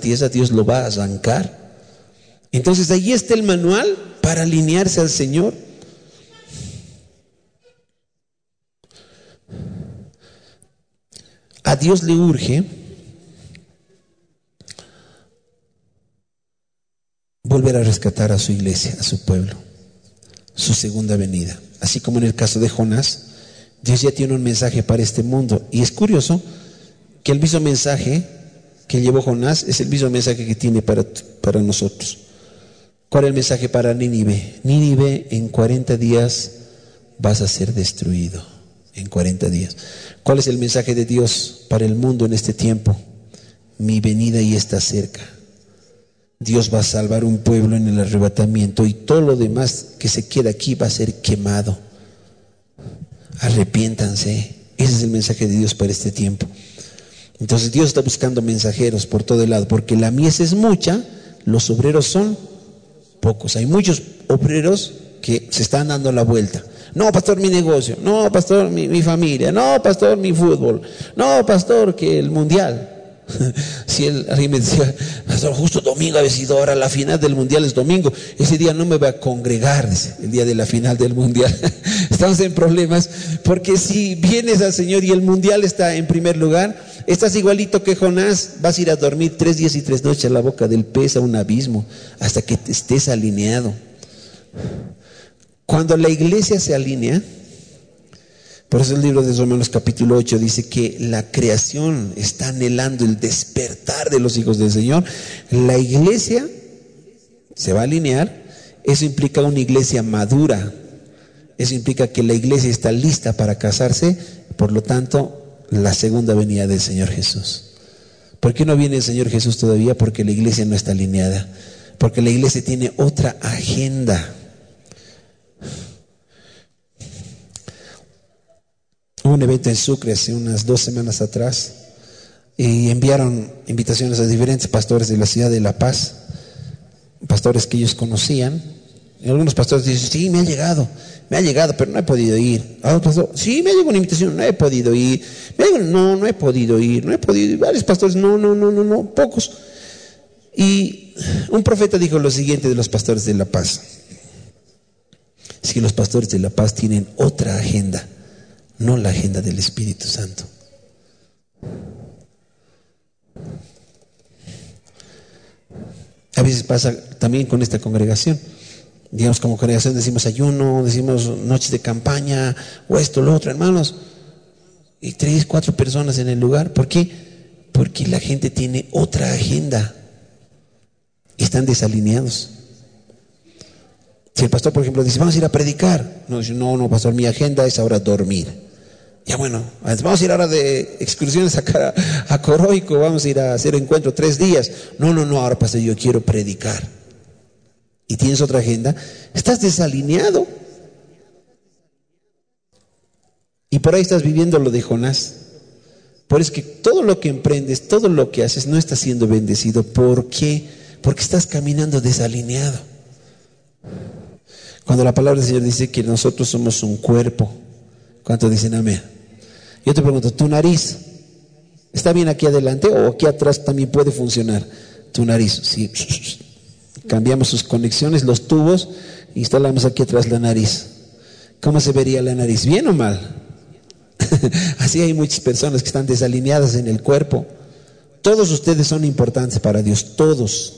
tierra, Dios lo va a arrancar. Entonces ahí está el manual para alinearse al Señor. A Dios le urge volver a rescatar a su iglesia, a su pueblo, su segunda venida. Así como en el caso de Jonás, Dios ya tiene un mensaje para este mundo. Y es curioso que el mismo mensaje que llevó Jonás es el mismo mensaje que tiene para nosotros. ¿Cuál es el mensaje para Nínive? Nínive, en 40 días vas a ser destruido. En 40 días. ¿Cuál es el mensaje de Dios para el mundo en este tiempo? Mi venida ya está cerca. Dios va a salvar un pueblo en el arrebatamiento y todo lo demás que se queda aquí va a ser quemado. Arrepiéntanse. Ese es el mensaje de Dios para este tiempo. Entonces Dios está buscando mensajeros por todo el lado, porque la mies es mucha, los obreros son pocos. Hay muchos obreros que se están dando la vuelta. No, pastor, mi negocio. No, pastor, mi familia. No, pastor, mi fútbol. No, pastor, que el mundial. Si alguien me decía, pastor, justo domingo ha sido ahora, la final del mundial es domingo, ese día no me voy a congregar, dice, el día de la final del mundial. Estamos en problemas, porque si vienes al Señor y el mundial está en primer lugar, estás igualito que Jonás, vas a ir a dormir 3 días y 3 noches a la boca del pez, a un abismo, hasta que estés alineado. Cuando la iglesia se alinea, por eso el libro de Romanos capítulo 8 dice que la creación está anhelando el despertar de los hijos del Señor. La iglesia se va a alinear. Eso implica una iglesia madura. Eso implica que la iglesia está lista para casarse. Por lo tanto, la segunda venida del Señor Jesús. ¿Por qué no viene el Señor Jesús todavía? Porque la iglesia no está alineada. Porque la iglesia tiene otra agenda. Hubo un evento en Sucre hace unas 2 semanas atrás y enviaron invitaciones a diferentes pastores de la ciudad de La Paz, pastores que ellos conocían. Y algunos pastores dicen, sí, me ha llegado, pero no he podido ir. A otro pastor, sí, me ha llegado una invitación, no he podido ir. No he podido ir. Varios pastores, no, pocos. Y un profeta dijo lo siguiente de los pastores de La Paz: es que los pastores de La Paz tienen otra agenda, no la agenda del Espíritu Santo. A veces pasa también con esta congregación. Digamos, como congregación decimos ayuno, decimos noches de campaña, o esto, lo otro, hermanos. Y 3, 4 personas en el lugar. ¿Por qué? Porque la gente tiene otra agenda. Y están desalineados. Si el pastor, por ejemplo, dice, vamos a ir a predicar. No, pastor, mi agenda es ahora dormir. Ya bueno, vamos a ir ahora de excursiones a Coroico, vamos a ir a hacer encuentro 3 días. No, ahora pastor, yo quiero predicar. Y tienes otra agenda, estás desalineado. Y por ahí estás viviendo lo de Jonás. Por eso es que todo lo que emprendes, todo lo que haces no está siendo bendecido. ¿Por qué? Porque estás caminando desalineado. Cuando la palabra del Señor dice que nosotros somos un cuerpo, ¿cuántos dicen amén? Yo te pregunto, ¿tu nariz está bien aquí adelante o aquí atrás también puede funcionar? Tu nariz, sí. Cambiamos sus conexiones, los tubos, instalamos aquí atrás la nariz. ¿Cómo se vería la nariz? ¿Bien o mal? Así hay muchas personas que están desalineadas en el cuerpo. Todos ustedes son importantes para Dios, todos.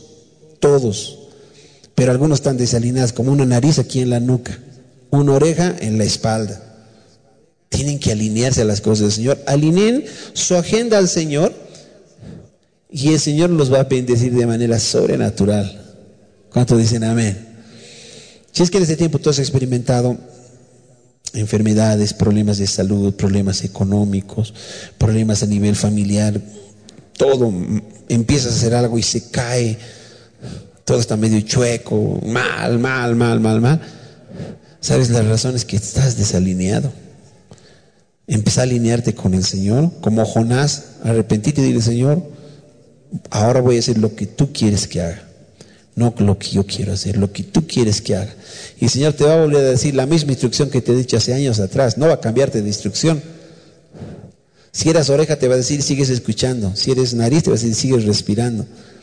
Pero algunos están desalineados, como una nariz aquí en la nuca, una oreja en la espalda. Tienen que alinearse a las cosas del Señor. Alineen su agenda al Señor y el Señor los va a bendecir de manera sobrenatural. ¿Cuántos dicen amén? Si es que en este tiempo tú has experimentado enfermedades, problemas de salud, problemas económicos, problemas a nivel familiar, todo, empiezas a hacer algo y se cae, todo está medio chueco, mal. ¿Sabes? La razón es que estás desalineado. Empieza a alinearte con el Señor, como Jonás, arrepentirte y dile, Señor, ahora voy a hacer lo que tú quieres que haga, no lo que yo quiero hacer, lo que tú quieres que haga. Y el Señor te va a volver a decir la misma instrucción que te he dicho hace años atrás, no va a cambiarte de instrucción. Si eras oreja te va a decir, sigues escuchando. Si eres nariz te va a decir, sigues respirando.